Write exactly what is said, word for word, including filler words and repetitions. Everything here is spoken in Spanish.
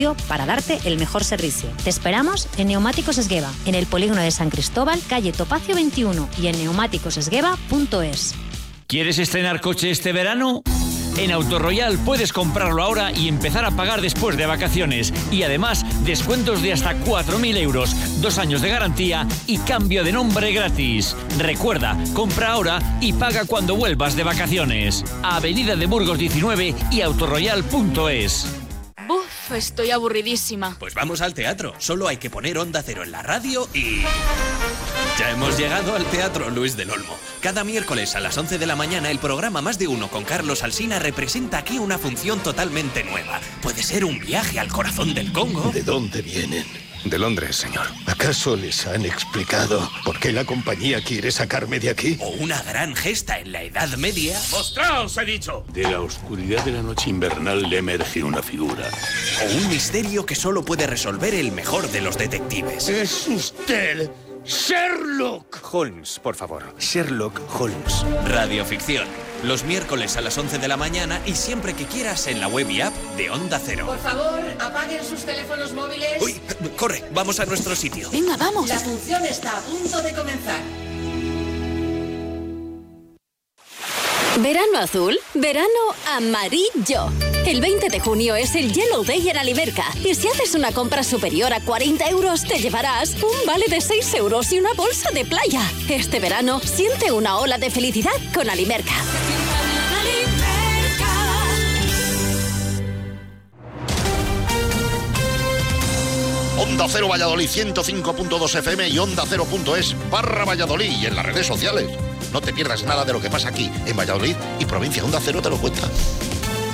para darte el mejor servicio. Te esperamos en Neumáticos Esgueva, en el polígono de San Cristóbal, calle Topacio veintiuno y en neumáticos esgueva punto es. ¿Quieres estrenar coche este verano? En Autoroyal puedes comprarlo ahora y empezar a pagar después de vacaciones. Y además, descuentos de hasta cuatro mil euros, dos años de garantía y cambio de nombre gratis. Recuerda, compra ahora y paga cuando vuelvas de vacaciones. Avenida de Burgos diecinueve y autoroyal punto es. Uf, estoy aburridísima. Pues vamos al teatro. Solo hay que poner Onda Cero en la radio y... ya hemos llegado al Teatro Luis del Olmo. Cada miércoles a las once de la mañana el programa Más de Uno con Carlos Alsina representa aquí una función totalmente nueva. Puede ser un viaje al corazón del Congo. ¿De dónde vienen? De Londres, señor. ¿Acaso les han explicado por qué la compañía quiere sacarme de aquí? O una gran gesta en la Edad Media. ¡Mostraos, he dicho! De la oscuridad de la noche invernal le emerge una figura. O un misterio que solo puede resolver el mejor de los detectives. ¡Es usted Sherlock Holmes, por favor. Sherlock Holmes. Radioficción. Los miércoles a las once de la mañana y siempre que quieras en la web y app de Onda Cero. Por favor, apaguen sus teléfonos móviles. Uy, corre, vamos a nuestro sitio. Venga, vamos. La función está a punto de comenzar. Verano azul, verano amarillo. El veinte de junio es el Yellow Day en Aliberca. Y si haces una compra superior a cuarenta euros, te llevarás un vale de seis euros y una bolsa de playa. Este verano, siente una ola de felicidad con Aliberca. Onda Cero Valladolid ciento cinco punto dos F M y onda cero punto es barra Valladolid y en las redes sociales. No te pierdas nada de lo que pasa aquí en Valladolid y provincia. Onda Cero te lo cuenta.